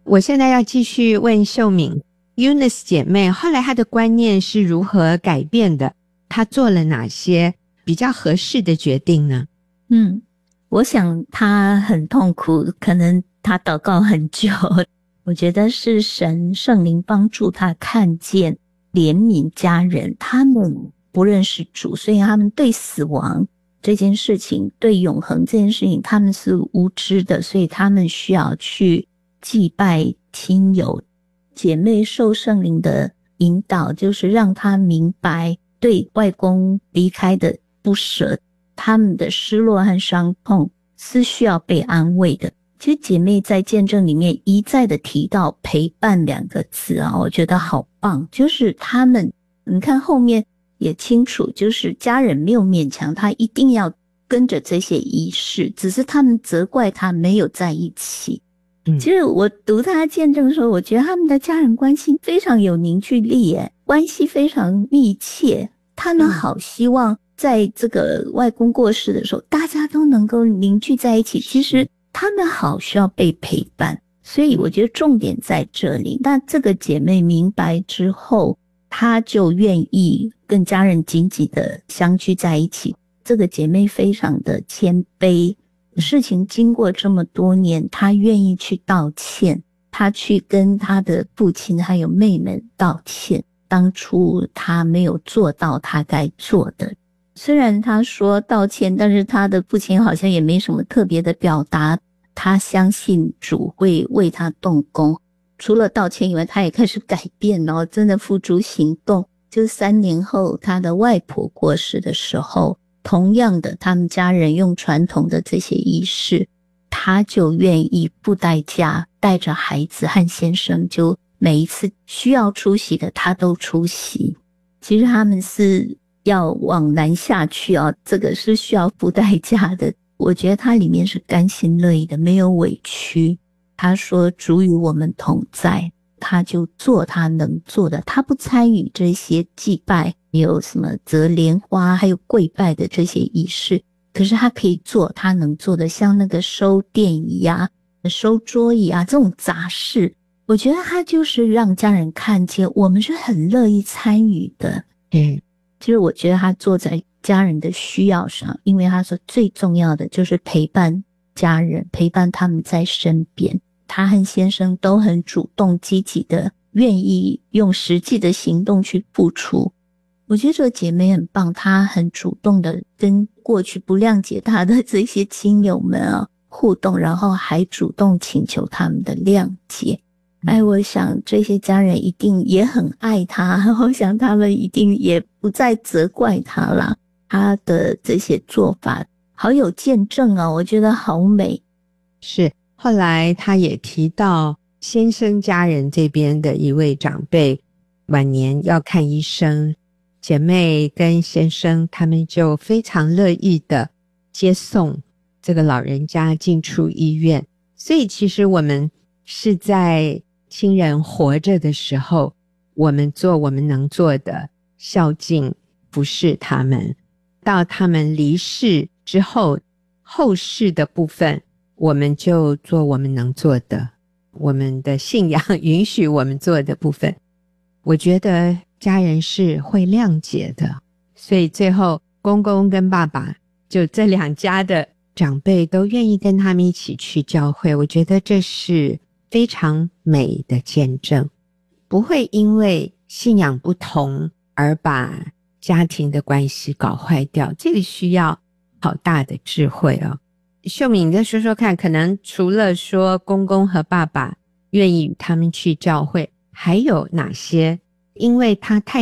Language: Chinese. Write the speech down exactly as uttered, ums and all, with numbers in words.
我现在要继续问秀敏 Eunice 姐妹，后来她的观念是如何改变的？她做了哪些比较合适的决定呢？ 嗯，我想她很痛苦，可能她祷告很久，我觉得是神圣灵帮助她看见怜悯家人，他们不认识主，所以他们对死亡这件事情，对永恒这件事情他们是无知的，所以他们需要去祭拜亲友。姐妹受圣灵的引导，就是让她明白对外公离开的不舍，他们的失落和伤痛是需要被安慰的。其实姐妹在见证里面一再的提到陪伴两个字啊，我觉得好棒，就是他们你看后面也清楚，就是家人没有勉强他一定要跟着这些仪式，只是他们责怪他没有在一起。 嗯， 其实我读他见证的时候，我觉得他们的家人关系非常有凝聚力耶，关系非常密切，他们好希望在这个外公过世的时候，大家都能够凝聚在一起，其实他们好需要被陪伴，所以我觉得重点在这里。那这个姐妹明白之后，她就愿意跟家人紧紧的相聚在一起。这个姐妹非常的谦卑，事情经过这么多年，她愿意去道歉，她去跟她的父亲还有妹妹道歉，当初她没有做到她该做的。虽然她说道歉，但是她的父亲好像也没什么特别的表达，她相信主会为她动工。除了道歉以外，她也开始改变哦，真的付诸行动。就是三年后她的外婆过世的时候，同样的他们家人用传统的这些仪式，她就愿意不代价带着孩子和先生，就每一次需要出席的她都出席。其实他们是要往南下去啊，这个是需要付代价的。我觉得他里面是甘心乐意的，没有委屈。他说主与我们同在，他就做他能做的，他不参与这些祭拜，有什么折莲花还有跪拜的这些仪式，可是他可以做他能做的，像那个收奠仪啊、收桌椅啊这种杂事，我觉得他就是让家人看见我们是很乐意参与的。 嗯， 其实我觉得他做在家人的需要上，因为他说最重要的就是陪伴家人，陪伴他们在身边。他和先生都很主动积极的愿意用实际的行动去付出。我觉得这个姐妹很棒，她很主动的跟过去不谅解她的这些亲友们啊互动，然后还主动请求他们的谅解。哎，我想这些家人一定也很爱她，我想他们一定也不再责怪她啦。她的这些做法好有见证啊，我觉得好美。 是，后来他也提到先生家人这边的一位长辈晚年要看医生，姐妹跟先生他们就非常乐意的接送这个老人家进出医院。所以其实我们是在亲人活着的时候，我们做我们能做的，孝敬服侍他们，到他们离世之后，后事的部分我们就做我们能做的，我们的信仰允许我们做的部分。我觉得家人是会谅解的，所以最后公公跟爸爸就这两家的长辈都愿意跟他们一起去教会。我觉得这是非常美的见证，不会因为信仰不同而把家庭的关系搞坏掉，这个需要好大的智慧哦。秀敏，你再说说看，可能除了说公公和爸爸愿意与他们去教会，还有哪些因为他太